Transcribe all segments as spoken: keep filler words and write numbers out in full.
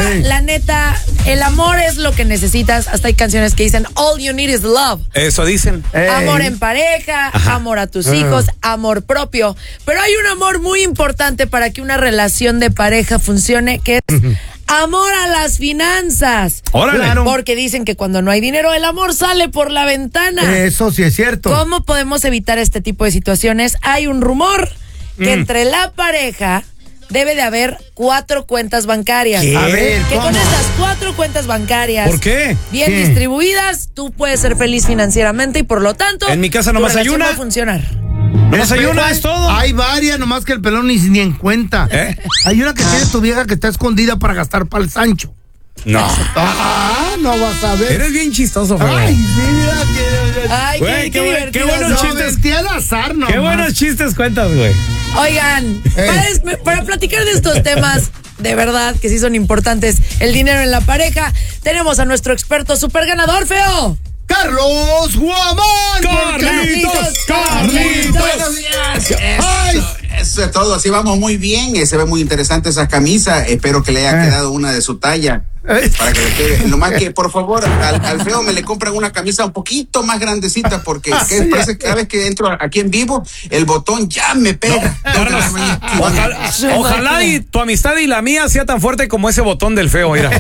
sí. La neta, el amor es lo que necesitas. Hasta hay canciones que dicen, all you need is love. Eso dicen. Ey. Amor en pareja, Ajá. amor a tus hijos, uh. amor propio. Pero hay un amor muy importante para que una relación de pareja funcione, que es uh-huh. amor a las finanzas. Órale. Claro. Porque dicen que cuando no hay dinero, el amor sale por la ventana. Eso sí es cierto. ¿Cómo podemos evitar este tipo de situaciones? Hay un rumor que mm. entre la pareja debe de haber cuatro cuentas bancarias. ¿Qué? A ver, que ¿cómo? con esas cuatro cuentas bancarias ¿Por qué? bien ¿Qué? distribuidas, tú puedes ser feliz financieramente y por lo tanto en mi casa nomás hay una. Va a funcionar. Nomás hay una, es todo. Hay varias, nomás que el pelón ni, ni en cuenta. ¿Eh? Hay una que tiene tu vieja que está escondida para gastar para el Sancho. No. Ah, no vas a ver. Eres bien chistoso, Feo. Ay, mira que... Ay, güey, qué, qué, qué, qué buenos no, chistes. Al azar, no qué buenos chistes cuentas, güey. Oigan, para, para platicar de estos temas, de verdad, que sí son importantes, el dinero en la pareja, tenemos a nuestro experto super ganador, Feo. Carlos Guamán. Carlitos, Carlitos. Buenos días. Eso, eso es todo. Así vamos muy bien. Se ve muy interesante esa camisa. Espero que le haya eh. quedado una de su talla. Para que le quede. Lo más que, por favor, al, al Feo me le compran una camisa un poquito más grandecita porque que parece que cada vez que entro aquí en vivo, el botón ya me pega. No, Carlos, ojalá, ojalá y tu amistad y la mía sea tan fuerte como ese botón del Feo, mira.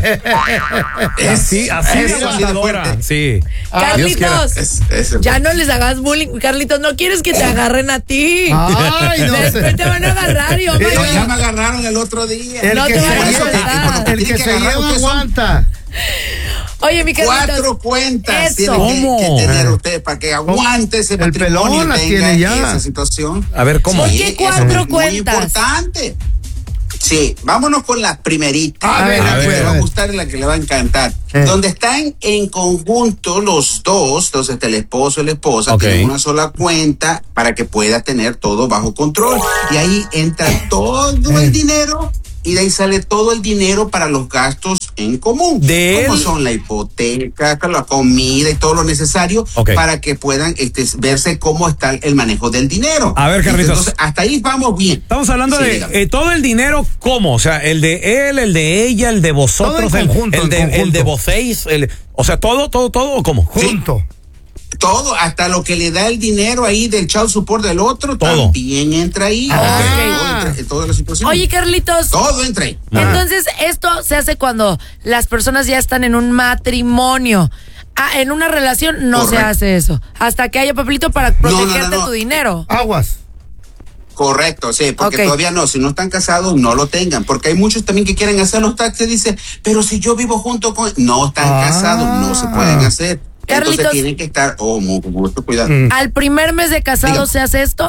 Así, así es fuerte. Sí. Carlitos, es, es ya no les hagas bullying. Carlitos, no quieres que te agarren a ti. Ay, no. Después te van a agarrar y oh my no, God. Ya me agarraron el otro día. El no que te se van a lleva, el que se lleva aguanta. Oye, mi Carlitos. Cuatro cuentas eso. tiene que, que tener usted para que aguante ese el patrimonio pelón y las tenga tiene ya. esa situación. A ver, ¿cómo? ¿Por qué cuatro es cuentas? Muy importante. Sí, vámonos con la primerita. A ver, la a que ver, le va a a ver. gustar y la que le va a encantar. Eh. Donde están en conjunto los dos, entonces el esposo y la esposa, Okay. tienen una sola cuenta para que pueda tener todo bajo control. Y ahí entra todo Eh. el dinero y de ahí sale todo el dinero para los gastos en común. De como él. son la hipoteca, la comida y todo lo necesario Okay. para que puedan este, verse cómo está el manejo del dinero. A ver, Carlitos. Entonces, hasta ahí vamos bien. Estamos hablando Sí, de eh, todo el dinero, ¿cómo? O sea, el de él, el de ella, el de vosotros, Todo en el, conjunto, el, en de, conjunto. el de vocéis, el, o sea, todo, todo, todo, ¿o cómo? Junto. Todo, hasta lo que le da el dinero ahí del child support del otro, Todo. también entra ahí. Ah, Todo entra en toda la situación. Oye, Carlitos. Todo entra ahí. Entonces, esto se hace cuando las personas ya están en un matrimonio. Ah, en una relación no Correcto. se hace eso. Hasta que haya papelito para protegerte no, no, no. tu dinero. Aguas. Correcto, sí, porque Okay. todavía no, si no están casados, no lo tengan, porque hay muchos también que quieren hacer los taxes, dicen, pero si yo vivo junto con, no están Ah. casados, no se pueden hacer. Carlitos. Entonces tienen que estar, oh, mu- con mucho cuidado. Mm. ¿Al primer mes de casado Diga. se hace esto?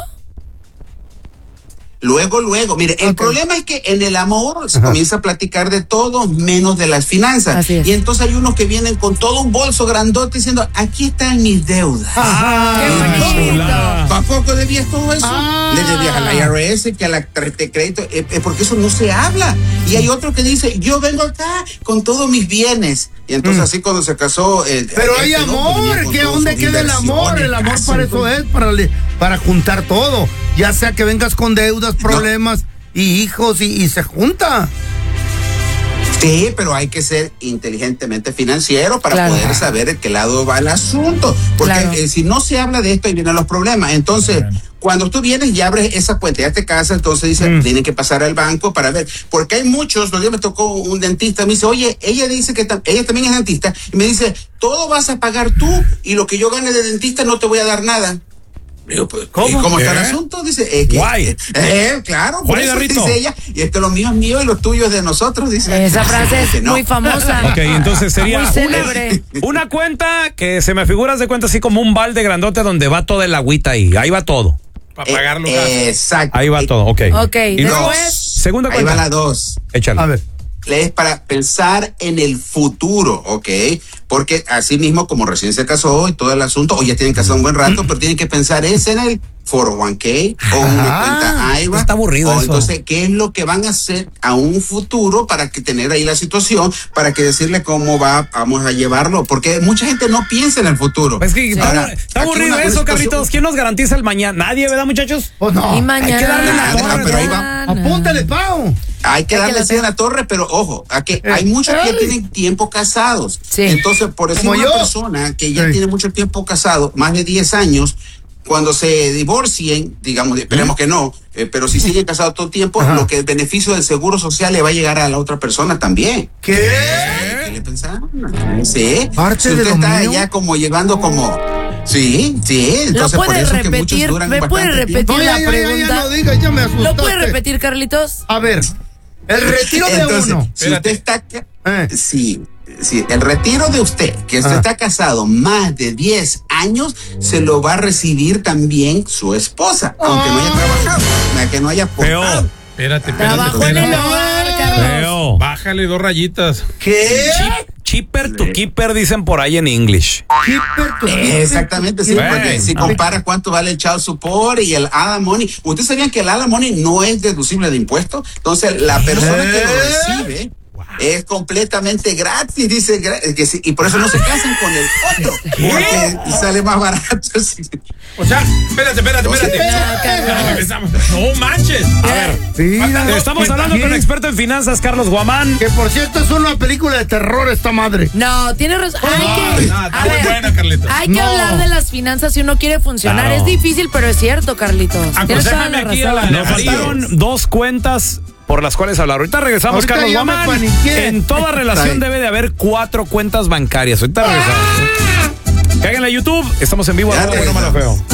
Luego, luego, mire, el Ok. problema es que en el amor se Ajá. comienza a platicar de todo menos de las finanzas. Así es. Y entonces hay unos que vienen con todo un bolso grandote diciendo, aquí están mis deudas. Ah, ¡Qué bonito! chula. ¿Tampoco debías todo eso? Ah. Le debías a la I R S, que a la tarjeta de crédito, eh, eh, porque eso no se habla. Y hay otro que dice, yo vengo acá con todos mis bienes. Y entonces Mm. así cuando se casó... Eh, Pero este, hay ¿no? Pues amor, venía con ¿qué todas dónde sus queda el amor? El amor inversiones, para casi, eso es, para, le- para juntar todo. Ya sea que vengas con deudas, problemas y hijos y, y se junta. Sí, pero hay que ser inteligentemente financiero para Claro. poder saber de qué lado va el asunto. Porque Claro. eh, si no se habla de esto, ahí vienen los problemas. Entonces, cuando tú vienes y abres esa cuenta, ya te casas, entonces dice, Mm. tienen que pasar al banco para ver. Porque hay muchos, los días me tocó un dentista, me dice, oye, ella dice que tam- ella también es dentista, y me dice, todo vas a pagar tú, y lo que yo gane de dentista no te voy a dar nada. Digo, pues, ¿Cómo? ¿y cómo está el ¿Eh? asunto? Dice, eh, que, Guay. eh, eh, claro, por Guay, eso Garrito. dice ella, y esto lo mío es mío y lo tuyo es de nosotros, dice. Esa frase Que es no. muy famosa. Ok, entonces sería Muy célebre. una, una cuenta que se me figuras de cuenta así como un balde grandote donde va toda el agüita ahí. Ahí va todo. Para pagar los gastos. Eh, exacto. Ahí va todo, ok. Ok, Y luego, después- segunda Ahí cuenta. va la dos. Échale. A ver. Es para pensar en el futuro, ¿ok? Porque así mismo, como recién se casó y todo el asunto, o ya tienen casado un buen rato, pero tienen que pensar es en el cuatro oh one k o una Ah, cuenta I R A. está aburrido o eso. Entonces, ¿qué es lo que van a hacer a un futuro para que tener ahí la situación, para que decirle cómo va, vamos a llevarlo? Porque mucha gente no piensa en el futuro. Es que está, Ahora, está aquí aburrido una- una eso, situación- Carlitos. ¿Quién nos garantiza el mañana? Nadie, ¿verdad, muchachos? Pues no. Y mañana. que darle la torre, pero ahí va. Apúntale, Pau. hay que darle así en la torre, pero ojo, a que hay muchos que ya tienen tiempo casados. Sí. Entonces, por eso una persona que ya sí. tiene mucho tiempo casado, más de diez años, cuando se divorcien, digamos, esperemos ¿Mm? que no, eh, pero si siguen casados todo el tiempo, Ajá. lo que el beneficio del seguro social le va a llegar a la otra persona también. ¿Qué? ¿Qué le pensaron? Sí. ¿Parte si usted de lo está mío? ya como llevando como... Sí, sí, entonces por eso repetir, que muchos duran ¿me puede repetir no, la ya, pregunta? Ya, ya, no diga, ya me asustaste. ¿Lo puede repetir, Carlitos? A ver, el retiro de entonces, uno. Si usted está... Eh. Sí, sí, el retiro de usted, que usted ah. está casado más de diez años, se lo va a recibir también su esposa, ah. aunque no haya trabajado, que no haya aportado. Espérate, espérate. Trabajo en el hogar, Carlos. Bájale dos rayitas. ¿Qué? Chip, cheaper to keeper, dicen por ahí en English. Cheaper to keeper. Exactamente, sí, Bueno. porque si compara cuánto vale el child support y el alimony, ¿ustedes sabían que el alimony no es deducible de impuestos? Entonces, la persona que lo recibe es completamente gratis, dice, que sí, y por eso no se casan con el otro, porque sale más barato. Sí. O sea, espérate, espérate, espérate. No manches. A ver, sí, no, estamos hablando ¿quién? Con un experto en finanzas, Carlos Guamán. Que por cierto es una película de terror esta madre. No, tiene razón. Hay no, que, no, a ver, buena, Carlitos. Hay que no. hablar de las finanzas si uno quiere funcionar. Claro. Es difícil, pero es cierto, Carlitos. Aconsejame aquí a la, Nos faltaron dos cuentas por las cuales hablar. Ahorita regresamos, Ahorita Carlos Guamán. En toda relación debe de haber cuatro cuentas bancarias. Ahorita regresamos. ¡Ah! Cáiganle a YouTube. Estamos en vivo. Bueno, malo, feo.